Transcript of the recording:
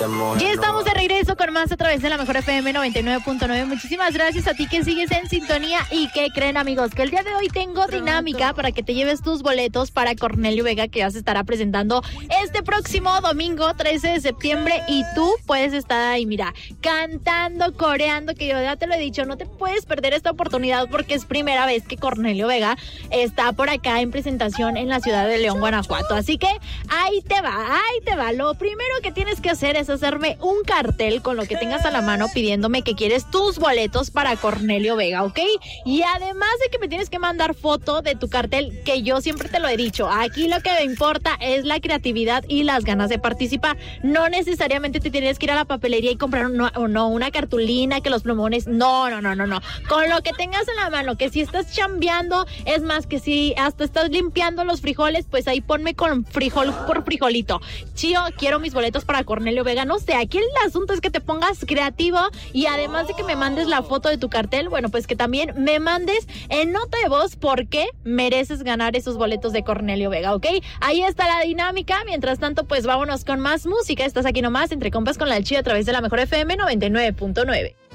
Ya estamos de regreso con más a través de la Mejor FM 99.9. Muchísimas gracias a ti que sigues en sintonía. ¿Y qué creen, amigos? Que el día de hoy tengo dinámica para que te lleves tus boletos para Cornelio Vega, que ya se estará presentando este próximo domingo 13 de septiembre. Y tú puedes estar ahí, mira, cantando, coreando, que yo ya te lo he dicho, no te puedes perder esta oportunidad porque es primera vez que Cornelio Vega está por acá en presentación en la ciudad de León, Guanajuato. Así que ahí te va. Lo primero que tienes que hacer es hacerme un cartel con lo que tengas a la mano pidiéndome que quieres tus boletos para Cornelio Vega, ¿ok? Y además de que me tienes que mandar foto de tu cartel, que yo siempre te lo he dicho, aquí lo que me importa es la creatividad y las ganas de participar. No necesariamente te tienes que ir a la papelería y comprar una cartulina, que los plumones, no. Con lo que tengas en la mano, que si estás chambeando, es más, que si hasta estás limpiando los frijoles, pues ahí ponme con frijol por frijolito. Chío, quiero mis boletos para Cornelio Vega. No sé, aquí el asunto es que te pongas creativo y además de que me mandes la foto de tu cartel, bueno, pues que también me mandes en nota de voz por qué mereces ganar esos boletos de Cornelio Vega, ¿ok? Ahí está la dinámica. Mientras tanto, pues vámonos con más música. Estás aquí nomás entre compas con la Chío a través de la Mejor FM 99.9.